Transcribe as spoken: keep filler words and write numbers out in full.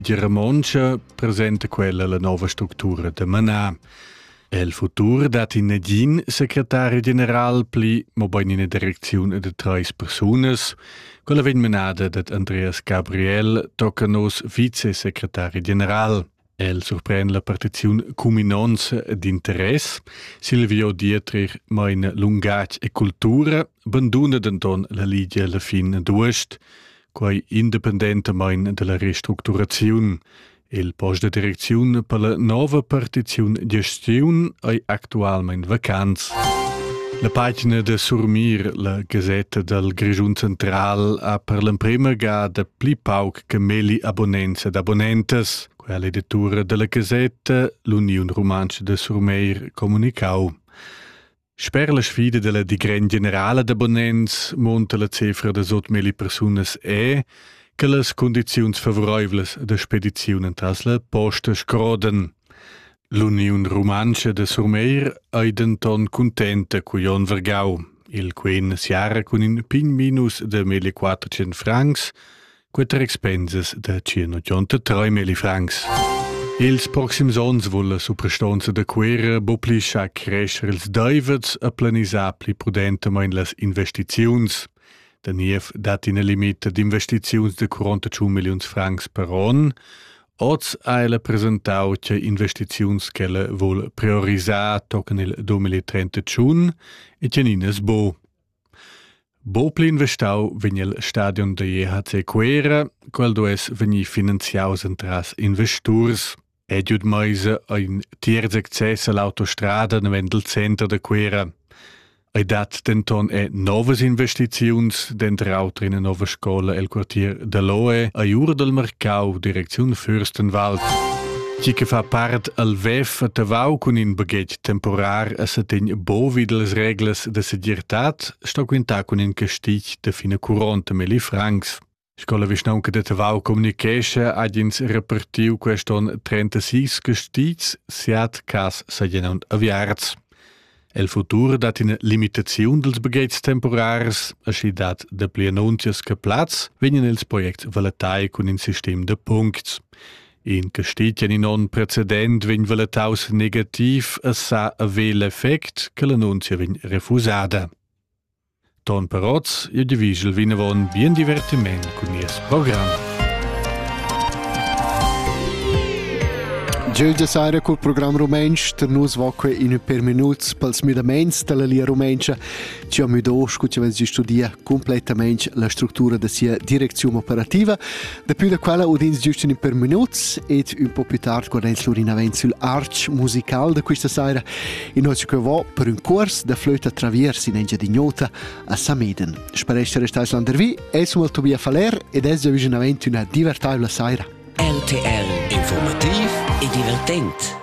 Giramoncha presenta quella la nova struttura de Manà. El futur dat in Negin secretario general pli mo bain in direzione de tre personas. Quella ven menada dat Andreas Gabriel tocca nos vice secretario general. El surprende la partizione cuminonza d'interesse. Silvio Dietrich mein lungatg e cultura, banduna denton la ligia la fin d'uest, quai independente mein de la ristrutturazione. Il post de direzione per la nova partizione gestione è attualmente vacanza. La pagina de Surmir, la Gazzetta del Grigiun Central, ha per la prima gada pli pauc che meli abbonenza ed abbonentes. Quella editura della Gazzetta, l'Unione Romancia de Surmir comunicau. Sper la sfida della digren generale d'abbonents monta la cifra de sot meli personas e che les condizioni favorevoli de spedizione tras la posta scroden. L'Unione Romancia de Surmeir è denton contenta cu Jon Vergau. Il quen siara con un pin minus de millequattrocent francs, quattro expenses de centottantatré mili francs. Ils proxims ons vulla suprastonza de quera bopli scha crescer ils daivets a planisar pli prudentemein las investiziuns. Da Nief dat in limite d'investiziuns de quarantacinque milions francs per an. Oz ha ella presentau che investiziuns che ella vuol priorisar tocan il duemilatrentacinque e che nines bo. Bo pli investau vegn il stadion de E H C Quera, qual dues vegni finanziaus entras investurs. Ediud meise ein tiers access all'autostrada navent il center de Quera. Ei dat denton e novas investiziuns dentro autre in nova scola el quartier de Loe a Jura del Mercau, direzione Fürstenwald. Ci che fa part al V E F tavau con in baghetg temporar a setegn bo videls regles de segirtat, sto quinta con in castig de fine quaranta mili francs. Scola visnaunca de tavau comunication agins repartiu queston trentasei castigs, siat cas sagenant aviarts. El futur dat in limitazione dels baghetgs temporars, aschi dat de pli annunzias che plaz, vegnan els project valatai con in sistem de punkts. In castitien in on precedent vegn valataus negativ a sa ave l'effect che l'annunzia vegn refusada. Ton paroz, io divisel vinavon bien divertiment con ies program. Giulgia Saira col programma Rumensch, ter nus voque in un per minuts pels midaments della lia Rumencha, ci am udos cu ci vezi studia completamente la struttura da sia direzione operativa. Da più da quella udins giusto in per minuts ed un po' più tard guardens Lorina Vent sul arch musical da questa Saira in oggi che va per un corso da flöta traversi in Engia di Gnota a Sameden. Spero che restais l'andervi, e sono Tobia Faler ed è già vicino una divertibile Saira. L T L informativ e divertent.